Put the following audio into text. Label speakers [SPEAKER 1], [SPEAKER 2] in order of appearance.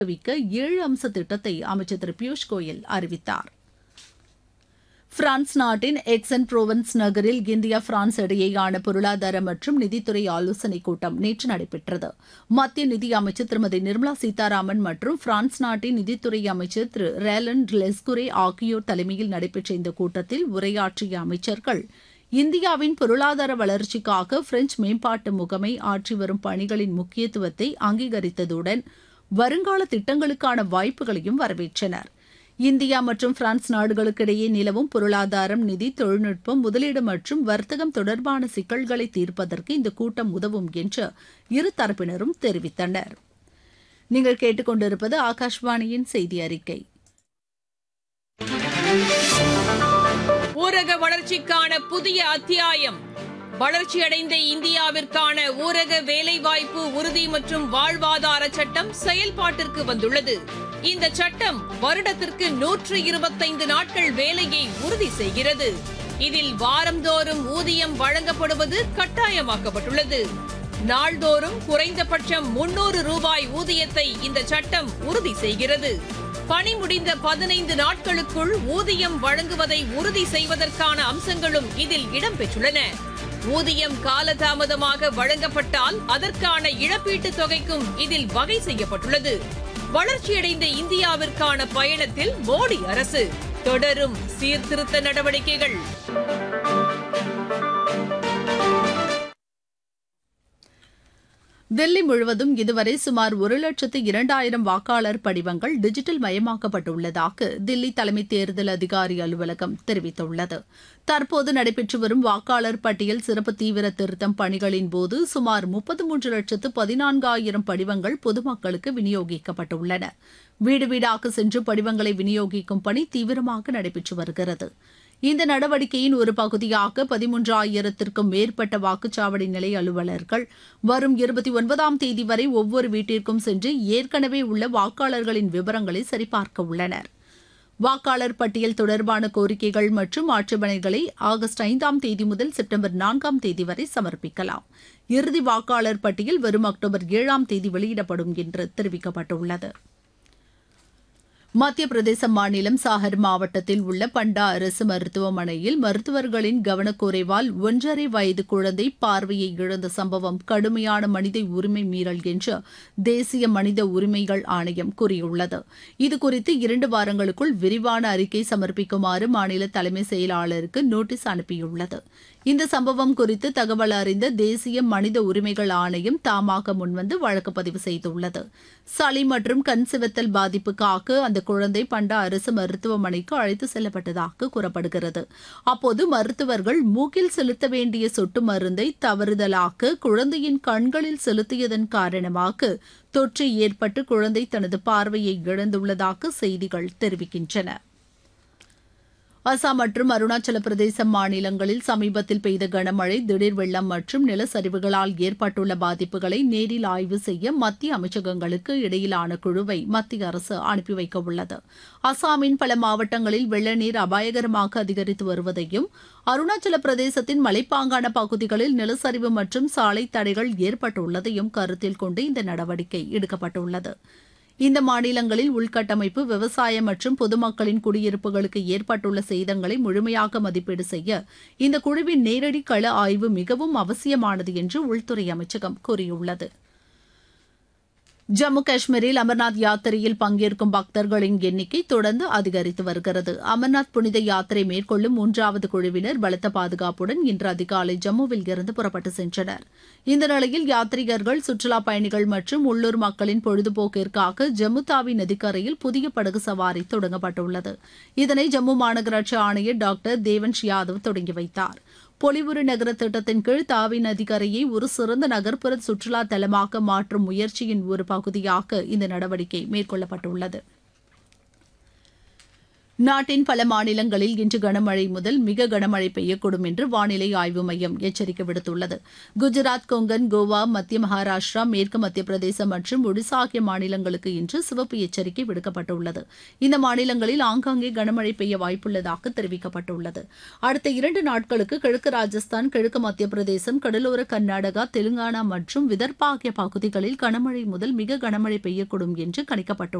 [SPEAKER 1] ஊக்குவிக்க 7 அம்ச திட்டத்தை அமைச்சர் திரு பியூஷ் கோயல் அறிவித்தார். பிரான்ஸ் நாட்டின் எக்ஸன் புரோவன்ஸ் நகரில் இந்தியா பிரான்ஸ் இடையேயான பொருளாதார மற்றும் நிதித்துறை ஆலோசனைக் கூட்டம் நேற்று நடைபெற்றது. மத்திய நிதி அமைச்சர் திருமதி நிர்மலா சீதாராமன் மற்றும் பிரான்ஸ் நாட்டின் நிதித்துறை அமைச்சர் திரு ரேலன் லெஸ்குரே ஆகியோர் தலைமையில் நடைபெற்ற இந்த கூட்டத்தில் உரையாற்றிய அமைச்சர்கள், இந்தியாவின் பொருளாதார வளர்ச்சிக்காக பிரெஞ்சு மேம்பாட்டு முகமை ஆற்றி வரும் பணிகளின் முக்கியத்துவத்தை அங்கீகரித்ததுடன் வருங்கால திட்டங்களுக்கான வாய்ப்புகளையும் வரவேற்றனர். இந்தியா மற்றும் பிரான்ஸ் நாடுகளுக்கிடையே நிலவும் பொருளாதாரம், நிதி, தொழில்நுட்பம், முதலீடு மற்றும் வர்த்தகம் தொடர்பான சிக்கல்களை தீர்ப்பதற்கு இந்த கூட்டம் உதவும் என்று இரு தரப்பினரும் தெரிவித்தனர். நீங்கள் கேட்டுக்கொண்டிருப்பது ஆகாஷ்வாணியின் செய்தி அறிக்கை.
[SPEAKER 2] ஊரக வளர்ச்சிக்கான புதிய அத்தியாயம். வளர்ச்சியடைந்த இந்தியாவிற்கான ஊரக வேலைவாய்ப்பு உறுதி மற்றும் வாழ்வாதார சட்டம் செயல்பாட்டிற்கு வந்துள்ளது. இந்த சட்டம் வருடத்திற்கு 125 நாட்கள் வேலையை உறுதி செய்கிறது. இதில் வாரந்தோறும் ஊதியம் வழங்கப்படுவது கட்டாயமாக்கப்பட்டுள்ளது. நாள்தோறும் குறைந்தபட்சம் 300 ரூபாய் ஊதியத்தை இந்த சட்டம் உறுதி செய்கிறது. பணி முடிந்த 15 நாட்களுக்குள் ஊதியம் வழங்குவதை உறுதி செய்வதற்கான அம்சங்களும் இதில் இடம்பெற்றுள்ளன. ஊதியம் காலதாமதமாக வழங்கப்பட்டால் அதற்கான இழப்பீட்டுத் தொகைக்கும் இதில் வகை செய்யப்பட்டுள்ளது. வளர்ச்சியடைந்த இந்தியாவிற்கான பயணத்தில் மோடி அரசு தொடரும் சீர்திருத்த நடவடிக்கைகள்.
[SPEAKER 1] தில்லி முழுவதும் இதுவரை சுமார் 1,02,000 வாக்காளர் படிவங்கள் டிஜிட்டல் மயமாக்கப்பட்டுள்ளதாக தில்லி தலைமை தேர்தல் அதிகாரி அலுவலகம் தெரிவித்துள்ளது. தற்போது நடைபெற்று வரும் வாக்காளர் பட்டியல் சிறப்பு தீவிர திருத்தம் பணிகளின்போது சுமார் 33,14,000 படிவங்கள் பொதுமக்களுக்கு விநியோகிக்கப்பட்டுள்ளன. வீடு வீடாக சென்று படிவங்களை விநியோகிக்கும் பணி தீவிரமாக நடைபெற்று வருகிறது. இந்த நடவடிக்கையின் ஒரு பகுதியாக 13,000த்திற்கும் மேற்பட்ட வாக்குச்சாவடி நிலைய அலுவலர்கள் வரும் 29ஆம் தேதி வரை ஒவ்வொரு வீட்டிற்கும் சென்று ஏற்கனவே உள்ள வாக்காளர்களின் விவரங்களை சரிபார்க்க உள்ளனர். வாக்காளர் பட்டியல் தொடர்பான கோரிக்கைகள் மற்றும் ஆட்சேபனைகளை ஆகஸ்ட் 5ஆம் தேதி முதல் செப்டம்பர் 4ஆம் தேதி வரை சமர்ப்பிக்கலாம். இறுதி வாக்காளர் பட்டியல் வரும் அக்டோபர் 7ஆம் தேதி வெளியிடப்படும் என்று தெரிவிக்கப்பட்டுள்ளது. மத்திய பிரதேச மாநிலம் சாகர் மாவட்டத்தில் உள்ள பண்டா அரசு மருத்துவமனையில் மருத்துவர்களின் கவனக்குறைவால் 1.5 வயது குழந்தை பார்வையை இழந்த சம்பவம் கடுமையான மனித உரிமை மீறல் என்று தேசிய மனித உரிமைகள் ஆணையம் கூறியுள்ளது. இதுகுறித்து 2 வாரங்களுக்குள் விரிவான அறிக்கை சமர்ப்பிக்குமாறு மாநில தலைமை செயலாளருக்கு நோட்டீஸ் அனுப்பியுள்ளது. இந்த சம்பவம் குறித்து தகவல் அறிந்த தேசிய மனித உரிமைகள் ஆணையம் தாமாக முன்வந்து வழக்கு பதிவு செய்துள்ளது. சளி மற்றும் கண் சிவத்தல் பாதிப்புக்காக அந்த குழந்தை பண்டா அரசு மருத்துவமனைக்கு அழைத்து செல்லப்பட்டதாக கூறப்படுகிறது. அப்போது மருத்துவர்கள் மூக்கில் செலுத்த வேண்டிய சொட்டு மருந்தை தவறுதலாக குழந்தையின் கண்களில் செலுத்தியதன் காரணமாக தொற்று ஏற்பட்டு குழந்தை தனது பார்வையை இழந்துள்ளதாக செய்திகள் தெரிவிக்கின்றன. அசாம் மற்றும் அருணாச்சல பிரதேச மாநிலங்களில் சமீபத்தில் பெய்த கனமழை, திடீர் வெள்ளம் மற்றும் நிலச்சரிவுகளால் ஏற்பட்டுள்ள பாதிப்புகளை நேரில் ஆய்வு செய்ய மத்திய அமைச்சகங்களுக்கு இடையிலான குழுவை மத்திய அரசு அனுப்பி வைக்க உள்ளது. அசாமின் பல மாவட்டங்களில் வெள்ள நீர் அபாயகரமாக அதிகரித்து வருவதையும், அருணாச்சல பிரதேசத்தின் மலைப்பாங்கான பகுதிகளில் நிலச்சரிவு மற்றும் சாலை தடைகள் ஏற்பட்டுள்ளதையும் கருத்தில் கொண்டு இந்த நடவடிக்கை எடுக்கப்பட்டுள்ளது. இந்த மாநிலங்களில் உள்கட்டமைப்பு, விவசாயம் மற்றும் பொதுமக்களின் குடியிருப்புகளுக்கு ஏற்பட்டுள்ள சேதங்களை முழுமையாக மதிப்பீடு செய்ய இந்த குழுவின் நேரடி கள ஆய்வு மிகவும் அவசியமானது என்று உள்துறை அமைச்சகம் கூறியுள்ளது. ஜம்மு காஷ்மீரில் அமர்நாத் யாத்திரையில் பங்கேற்கும் பக்தர்களின் எண்ணிக்கை தொடர்ந்து அதிகரித்து வருகிறது. அமர்நாத் புனித யாத்திரை மேற்கொள்ளும் 3வது குழுவினர் பலத்த பாதுகாப்புடன் இன்று அதிகாலை ஜம்முவில் இருந்து புறப்பட்டு சென்றனர். இந்த நிலையில் யாத்ரீகர்கள், சுற்றுலாப் பயணிகள் மற்றும் உள்ளூர் மக்களின் பொழுதுபோக்கிற்காக ஜம்மு தாவி நதிக்கரையில் புதிய படகு சவாரி தொடங்கப்பட்டுள்ளது. இதனை ஜம்மு மாநகராட்சி ஆணையர் டாக்டர் தேவன்ஷ் யாதவ் தொடங்கி வைத்தார். பொலிவுறு நகர திட்டத்தின் கீழ் தாவி நதிக்கரையை ஒரு சிறந்த நகர்ப்புற சுற்றுலா தலமாக மாற்றும் முயற்சியின் ஒரு பகுதியாக இந்த நடவடிக்கை மேற்கொள்ளப்பட்டுள்ளது. நாட்டின் பல மாநிலங்களில் இன்று கனமழை முதல் மிக கனமழை பெய்யக்கூடும் என்று வானிலை ஆய்வு மையம் எச்சரிக்கை விடுத்துள்ளது. குஜராத், கொங்கன், கோவா, மத்திய மகாராஷ்டிரா, மேற்கு மத்திய பிரதேசம் மற்றும் ஒடிசா ஆகிய மாநிலங்களுக்கு இன்று சிவப்பு எச்சரிக்கை விடுக்கப்பட்டுள்ளது. இந்த மாநிலங்களில் ஆங்காங்கே கனமழை பெய்ய வாய்ப்புள்ளதாக தெரிவிக்கப்பட்டுள்ளது. அடுத்த 2 நாட்களுக்கு கிழக்கு ராஜஸ்தான், கிழக்கு மத்திய பிரதேசம், கடலோர கர்நாடகா, தெலுங்கானா மற்றும் விதர்பா ஆகிய பகுதிகளில் கனமழை முதல் மிக கனமழை பெய்யக்கூடும் என்று கணிக்கப்பட்டுள்ளது.